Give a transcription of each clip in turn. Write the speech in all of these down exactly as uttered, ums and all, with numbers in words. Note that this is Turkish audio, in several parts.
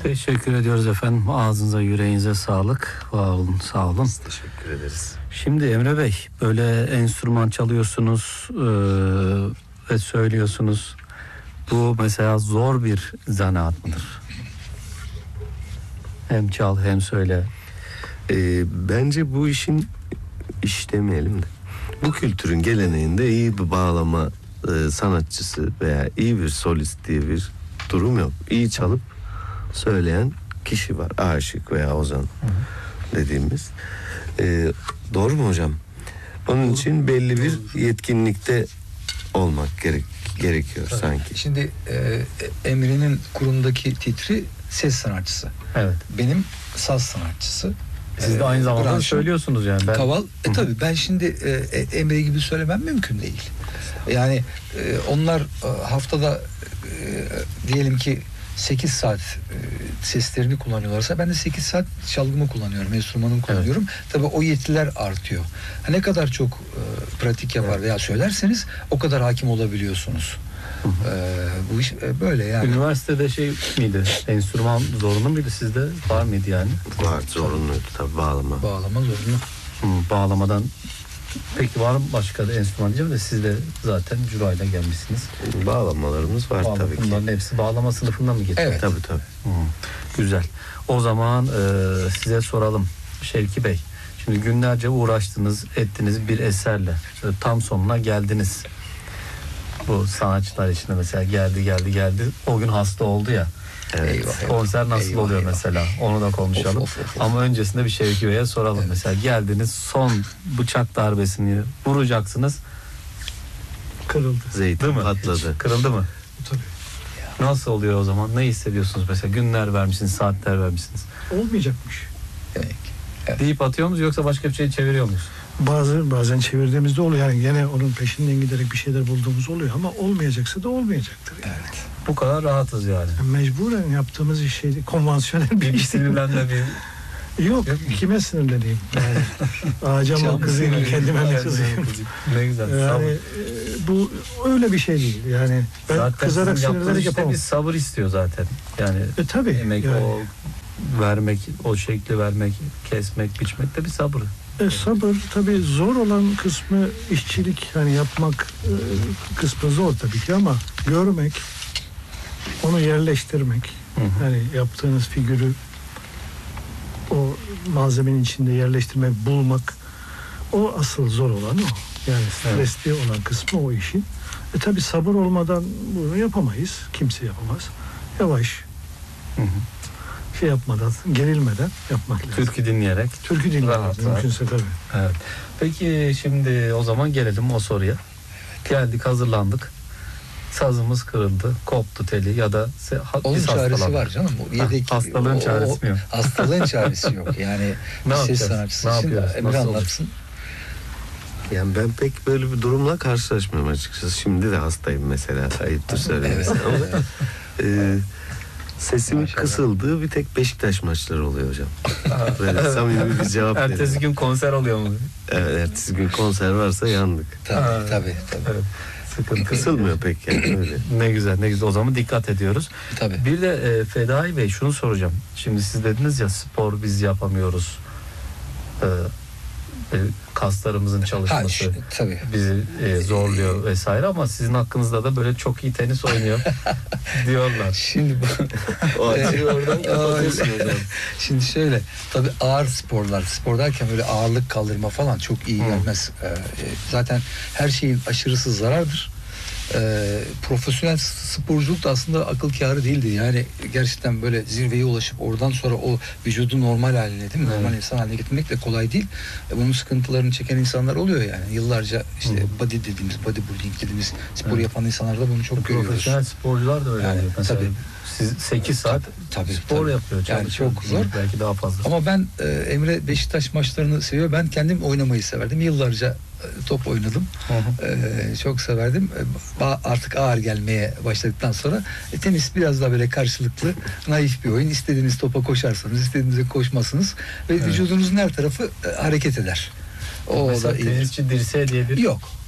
Teşekkür ediyoruz efendim. Ağzınıza, yüreğinize sağlık. Var olun, sağ olun. Biz teşekkür ederiz. Şimdi Emre Bey, böyle enstrüman çalıyorsunuz e, ve söylüyorsunuz. Bu mesela zor bir zanaat mıdır? Hem çal hem söyle. Ee, bence bu işin iş demeyelim de bu kültürün geleneğinde iyi bir bağlama e, sanatçısı veya iyi bir solist diye bir durum yok. İyi çalıp söyleyen kişi var. Aşık veya ozan hı hı. dediğimiz. Ee, doğru mu hocam? Onun doğru. için belli bir yetkinlikte olmak gerek gerekiyor evet. sanki. Şimdi e, Emre'nin kurumdaki titri ses sanatçısı. Evet. Benim saz sanatçısı. Siz de aynı zamanda branşım, söylüyorsunuz yani. Ben... Kaval. E tabii ben şimdi e, Emre gibi söylemem mümkün değil. Yani e, onlar e, haftada e, diyelim ki sekiz saat e, seslerini kullanıyorlarsa ben de sekiz saat çalgımı kullanıyorum, enstrümanımı kullanıyorum. Evet. Tabii o yetiler artıyor. Ha, ne kadar çok e, pratik yapar evet. veya söylerseniz o kadar hakim olabiliyorsunuz. Ee, bu iş e, böyle yani. Üniversitede şey miydi? Enstrüman zorunlu muydu sizde? Var mıydı yani? Var, zorunluydu tabii bağlama. Bağlama zorunlu. Hmm, bağlamadan. Peki var mı başka da enstrüman diyeceğim de siz de zaten Juray'la gelmişsiniz. Bağlamalarımız var bağlama, tabii ki. Bunların hepsi bağlama sınıfından mı geçiyor? Evet. Tabii tabii. Hmm, güzel. O zaman e, size soralım Şevki Bey. Şimdi günlerce uğraştınız, ettiniz bir eserle. Şöyle tam sonuna geldiniz. Bu sanatçılar içinde mesela geldi geldi geldi. O gün hasta oldu ya. Evet. Eyvah, konser nasıl eyvah, oluyor eyvah. mesela? Onu da konuşalım. Of, of, of. Ama öncesinde bir Şevki Bey'e soralım. Evet. Mesela geldiniz, son bıçak darbesini vuracaksınız. Kırıldı. Zeytin patladı. Kırıldı mı? Tabii. Nasıl oluyor o zaman? Ne hissediyorsunuz mesela? Günler vermişsiniz, saatler vermişsiniz. Olmayacakmış. Evet. Evet. Deyip atıyor muyuz yoksa başka bir şey çeviriyor muyuz? Bazı bazen çevirdiğimizde oluyor yani gene onun peşinden giderek bir şeyler bulduğumuz oluyor ama olmayacaksa da olmayacaktır yani. Evet. Bu kadar rahatız yani. Mecburen yaptığımız iş şey konvansiyonel bir iş. Sinirlenme bir. Yok, kime sinirleneyim? Yani ağaca mı kızayım, kendime mi kızayım? Ne güzel. Yani e, bu öyle bir şey değil. Yani ben zaten kızarak sinirlenerek yapamam. Bir sabır istiyor zaten. Yani e, tabii. Emek yani. o vermek, o şekli vermek, kesmek, biçmek de bir sabır. E, sabır tabii zor olan kısmı işçilik, hani yapmak e, kısmı zor tabii ki ama görmek, onu yerleştirmek, hı hı. yani yaptığınız figürü o malzemenin içinde yerleştirmek, bulmak, o asıl zor olan o. Yani stresli evet. olan kısmı o işin. E tabii sabır olmadan bunu yapamayız, kimse yapamaz. Yavaş. Hı hı. Şey yapmadan, gerilmeden yapmak lazım. Türkü dinleyerek. Türkü dinleyerek mümkünse tabii. Evet. Peki şimdi o zaman gelelim o soruya. Evet. Geldik, hazırlandık. Sazımız kırıldı, koptu teli ya da onun çaresi var canım. O yedek, ha, hastalığın o, çaresi mi yok? Hastalığın çaresi yok. Yani ne ses sanatçısı için de Emre anlatsın. Yani ben pek böyle bir durumla karşılaşmıyorum açıkçası. Şimdi de hastayım mesela. Ayıptır söylemesi ama e, sesim maşallah. Kısıldığı bir tek Beşiktaş maçları oluyor hocam. Böyle samimi bir cevap verin. Ertesi gün konser oluyor mu? Evet, ertesi gün konser varsa yandık. Tabii ha, tabii. tabii. Evet. Sıkıntı. Kısılmıyor pek yani öyle. Ne güzel, ne güzel. O zaman dikkat ediyoruz. Tabii. Bir de e, Fedai Bey şunu soracağım. Şimdi siz dediniz ya, spor biz yapamıyoruz. Ee, e, kaslarımızın çalışması ha, şu, tabii. bizi e, zorluyor vesaire ama sizin hakkınızda da böyle çok iyi tenis oynuyor diyorlar. Şimdi bu o açıyı oradan kapatıyorsun hocam. Şimdi şöyle, tabii ağır sporlar, spor derken böyle ağırlık kaldırma falan çok iyi gelmez. Ee, zaten her şeyin aşırısı zarardır. Ee, profesyonel sporculuk da aslında akıl kârı değildi. Yani gerçekten böyle zirveye ulaşıp oradan sonra o vücudu normal haline, değil mi? Normal insan haline getirmek de kolay değil. E, bunun sıkıntılarını çeken insanlar oluyor yani. Yıllarca işte Hı. body dediğimiz, bodybuilding dediğimiz spor evet. yapan insanlarda bunu çok görüyoruz. Profesyonel sporcular da öyle. Yani, mesela tabii. Siz sekiz saat tabii, tabii, spor tabii. yapıyor. Yani çok zor. Belki daha fazla. Ama ben e, Emre Beşiktaş maçlarını seviyor. Ben kendim oynamayı severdim. Yıllarca top oynadım. Hı hı. Ee, çok severdim. Artık ağır gelmeye başladıktan sonra e, tenis biraz daha böyle karşılıklı, naif bir oyun. İstediğiniz topa koşarsanız, istediğinize koşmasınız ve evet. vücudunuzun her tarafı e, hareket eder. O mesela da tenisçi dirseğe diye bir yok.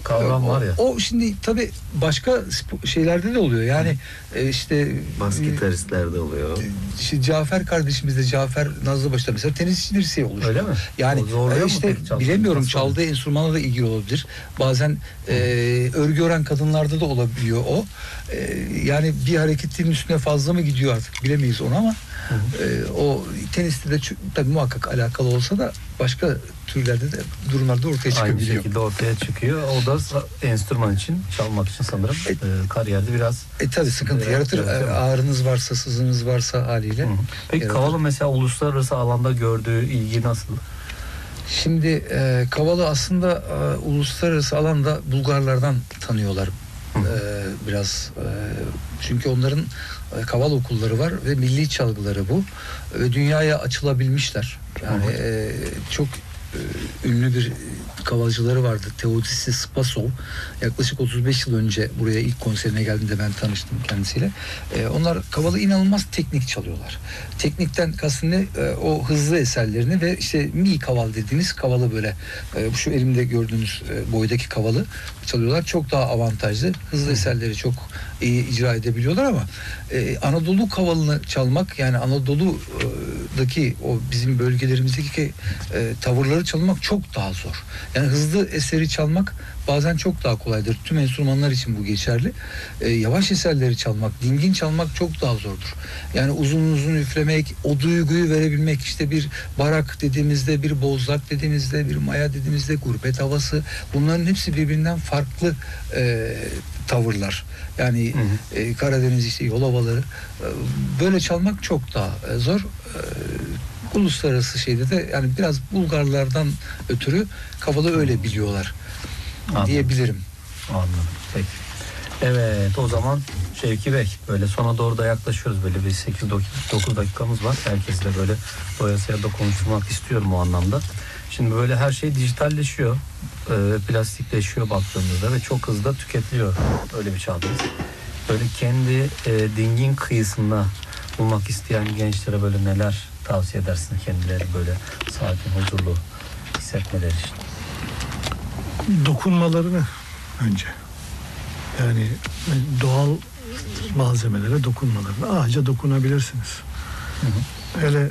kavram o, var ya. O şimdi tabii başka spo- şeylerde de oluyor. Yani e, işte Bas e, gitaristlerde oluyor. işte Cafer kardeşimiz de Cafer Nazlıbaş'ta mesela tenis dirseği oluştu. Öyle mi? Yani O zorluyor e, mu işte peki çalmayı? bilemiyorum, Nasıl oluyor? çaldığı enstrümanla da ilgili olabilir. Bazen e, örgü ören kadınlarda da olabiliyor o. E, yani bir hareketin üstüne fazla mı gidiyor artık bilemeyiz onu ama e, o teniste de çü- tabii muhakkak alakalı olsa da başka türlerde de durumlarda ortaya Aynı çıkabiliyor. şekilde ortaya çıkıyor. O da sa- enstrüman için, çalmak için sanırım E- e, kariyerde biraz. E tabii sıkıntı Evet, yaratır. evet, E, evet. Ağrınız varsa, sızınız varsa haliyle. Hı hı. Peki yaratır. Kavala mesela uluslararası alanda gördüğü ilgi nasıl? Şimdi e, Kavala aslında e, uluslararası alanda Bulgarlardan tanıyorlar Hı. e, biraz. E, çünkü onların e, Kavala okulları var ve milli çalgıları bu. Ve dünyaya açılabilmişler. Yani Hı. e, çok e, ünlü bir kavalcıları vardı. Teodisi Spasov. Yaklaşık otuz beş yıl önce buraya ilk konserine geldiğimde ben tanıştım kendisiyle. E, onlar kavala inanılmaz teknik çalıyorlar. Teknikten kastım ne? E, o hızlı eserlerini ve işte mi kaval dediğimiz kavalı böyle e, şu elimde gördüğünüz e, boydaki kavalı çalıyorlar. Çok daha avantajlı. Hızlı eserleri çok iyi icra edebiliyorlar ama e, Anadolu kavalını çalmak, yani Anadolu'daki o bizim bölgelerimizdeki e, tavırları çalmak çok daha zor. Yani hızlı eseri çalmak bazen çok daha kolaydır. Tüm enstrümanlar için bu geçerli. E, yavaş eserleri çalmak, dingin çalmak çok daha zordur. Yani uzun uzun üflemek, o duyguyu verebilmek, işte bir barak dediğimizde, bir bozlak dediğimizde, bir maya dediğimizde, gurbet havası, bunların hepsi birbirinden farklı e, tavırlar. Yani Hı hı. e, Karadeniz işte yol havaları. E, böyle çalmak çok daha e, zor. E, uluslararası şeyde de yani biraz Bulgarlardan ötürü kavala öyle biliyorlar Anladım. diyebilirim. Anladım. Peki. Evet, o zaman Şevki Bey, böyle sona doğru da yaklaşıyoruz. Böyle bir sekiz dokuz dakikamız var. Herkesle böyle doyasıya da konuşmak istiyorum o anlamda. Şimdi böyle her şey dijitalleşiyor. E, plastikleşiyor baktığımızda ve çok hızlı tüketiliyor. Öyle bir çağdayız. Böyle kendi e, dingin kıyısında bulmak isteyen gençlere böyle neler tavsiye edersin, kendileri böyle sakin, huzurlu hissetmeleri için? Dokunmalarını önce. Yani doğal malzemelere dokunmalarını. Ağaca dokunabilirsiniz. Hı hı. Hele